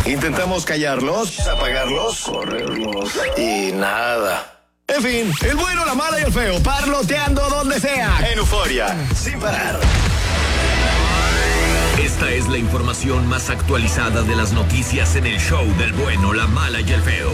Intentamos callarlos, apagarlos, correrlos y nada. En fin, el bueno, la mala y el feo, parloteando donde sea. En Euforia, sin parar. Esta es la información más actualizada de las noticias en el show del bueno, la mala y el feo.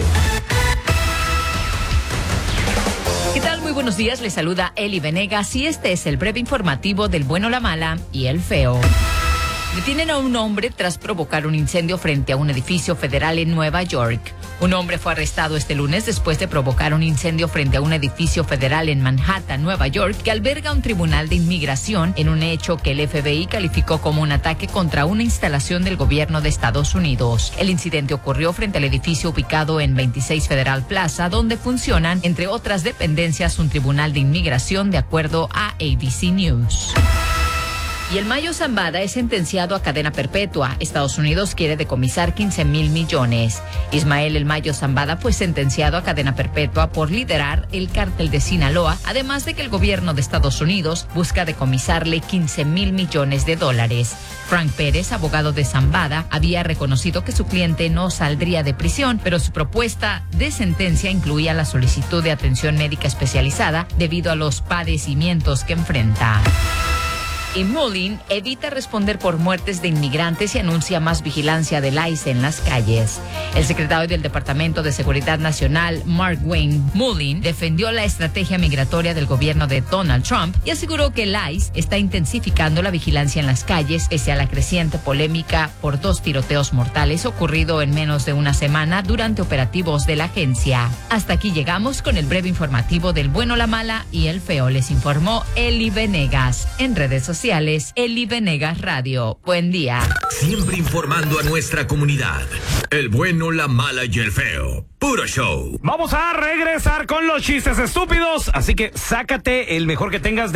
¿Qué tal? Muy buenos días, les saluda Eli Venegas y este es el breve informativo del bueno, la mala y el feo. Detienen a un hombre tras provocar un incendio frente a un edificio federal en Nueva York. Un hombre fue arrestado este lunes después de provocar un incendio frente a un edificio federal en Manhattan, Nueva York, que alberga un tribunal de inmigración en un hecho que el FBI calificó como un ataque contra una instalación del gobierno de Estados Unidos. El incidente ocurrió frente al edificio ubicado en 26 Federal Plaza, donde funcionan, entre otras dependencias, un tribunal de inmigración, de acuerdo a ABC News. Y el Mayo Zambada es sentenciado a cadena perpetua. Estados Unidos quiere decomisar 15,000 millones. Ismael El Mayo Zambada fue sentenciado a cadena perpetua por liderar el cártel de Sinaloa, además de que el gobierno de Estados Unidos busca decomisarle 15,000 millones de dólares. Frank Pérez, abogado de Zambada, había reconocido que su cliente no saldría de prisión, pero su propuesta de sentencia incluía la solicitud de atención médica especializada debido a los padecimientos que enfrenta. Y Mullin evita responder por muertes de inmigrantes y anuncia más vigilancia del ICE en las calles. El secretario del Departamento de Seguridad Nacional, Mark Wayne Mullin, defendió la estrategia migratoria del gobierno de Donald Trump y aseguró que el ICE está intensificando la vigilancia en las calles pese a la creciente polémica por 2 tiroteos mortales ocurrido en menos de una semana durante operativos de la agencia. Hasta aquí llegamos con el breve informativo del bueno, la mala y el feo. Les informó Eli Venegas. En redes sociales, Eli Venegas Radio. Buen día. Siempre informando a nuestra comunidad. El bueno, la mala y el feo. Puro show. Vamos a regresar con los chistes estúpidos, así que sácate el mejor que tengas.